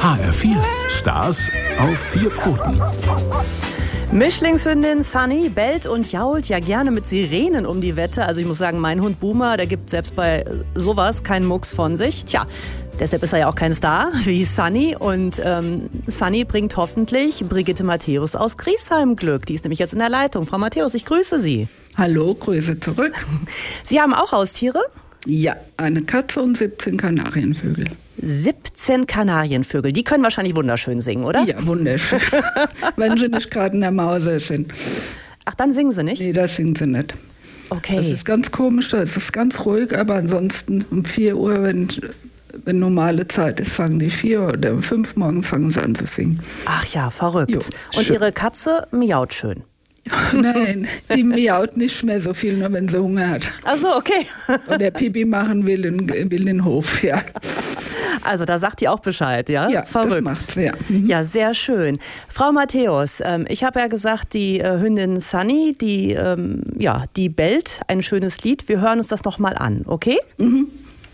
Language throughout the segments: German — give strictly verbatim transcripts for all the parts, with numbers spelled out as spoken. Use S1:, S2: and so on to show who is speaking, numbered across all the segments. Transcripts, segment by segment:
S1: H R vier. Stars auf vier Pfoten.
S2: Mischlingshündin Sunny bellt und jault ja gerne mit Sirenen um die Wette. Also ich muss sagen, mein Hund Boomer, der gibt selbst bei sowas keinen Mucks von sich. Tja, deshalb ist er ja auch kein Star wie Sunny. Und ähm, Sunny bringt hoffentlich Brigitte Matthäus aus Griesheim Glück. Die ist nämlich jetzt in der Leitung. Frau Matthäus, ich grüße Sie.
S3: Hallo, Grüße zurück.
S2: Sie haben auch Haustiere?
S3: Ja, eine Katze und siebzehn Kanarienvögel.
S2: siebzehn Kanarienvögel, die können wahrscheinlich wunderschön singen, oder?
S3: Ja, wunderschön. Wenn sie nicht gerade in der Mause sind.
S2: Ach, dann singen sie nicht?
S3: Nee, das singen sie nicht.
S2: Okay.
S3: Das ist ganz komisch, das ist ganz ruhig, aber ansonsten um vier Uhr, wenn, wenn normale Zeit ist, fangen die vier oder um fünf morgens fangen sie an zu singen.
S2: Ach ja, verrückt.
S3: Jo,
S2: und
S3: schön.
S2: Ihre Katze miaut schön.
S3: Nein, die miaut nicht mehr so viel, nur wenn sie Hunger hat.
S2: Ach so, okay.
S3: Oder Pipi machen will in, will in den Hof, ja.
S2: Also da sagt die auch Bescheid, ja?
S3: Ja,
S2: verrückt.
S3: das macht's, ja. Mhm.
S2: Ja, sehr schön. Frau Matthäus, ähm, ich habe ja gesagt, die äh, Hündin Sunny, die, ähm, ja, die bellt ein schönes Lied. Wir hören uns das noch mal an, okay?
S3: Mhm.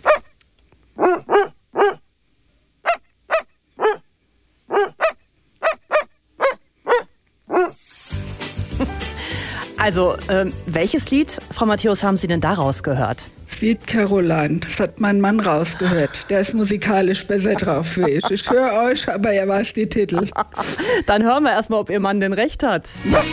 S2: Also, ähm, welches Lied, Frau Matthäus, haben Sie denn da rausgehört?
S3: Das Lied Caroline, das hat mein Mann rausgehört. Der ist musikalisch besser drauf wie ich. Ich höre euch, aber er weiß die Titel.
S2: Dann hören wir erstmal, ob Ihr Mann denn recht hat.
S3: Ja.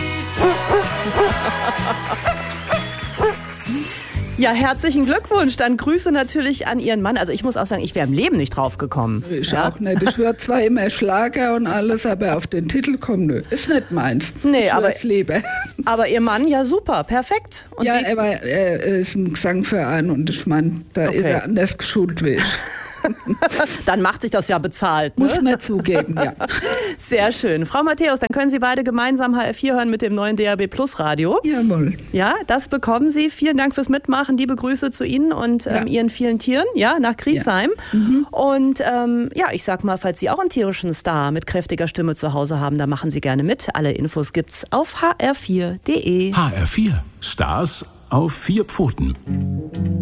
S2: Ja, herzlichen Glückwunsch. Dann Grüße natürlich an Ihren Mann. Also ich muss auch sagen, ich wäre im Leben nicht drauf gekommen.
S3: Ich
S2: ja?
S3: auch nicht. Ich höre zwar immer Schlager und alles, aber auf den Titel kommen, nö. Ist nicht meins.
S2: Nee,
S3: ich
S2: aber,
S3: lieber.
S2: aber Ihr Mann, ja super, perfekt. Und
S3: ja,
S2: Sie?
S3: er, war, er ist ein Gesangverein und ich meine, da
S2: Okay.
S3: ist er anders geschult wie ich.
S2: Dann macht sich das ja bezahlt. Ne?
S3: Muss man zugeben, ja.
S2: Sehr schön. Frau Matthäus, dann können Sie beide gemeinsam H R vier hören mit dem neuen D A B Plus Radio.
S3: Jawohl.
S2: Ja, das bekommen Sie. Vielen Dank fürs Mitmachen. Liebe Grüße zu Ihnen und ähm,
S3: Ja.
S2: Ihren vielen Tieren, ja, nach Griesheim.
S3: Ja. Mhm.
S2: Und ähm, ja, ich sag mal, falls Sie auch einen tierischen Star mit kräftiger Stimme zu Hause haben, dann machen Sie gerne mit. Alle Infos gibt's auf h r vier punkt d e.
S1: H R vier. Stars auf vier Pfoten.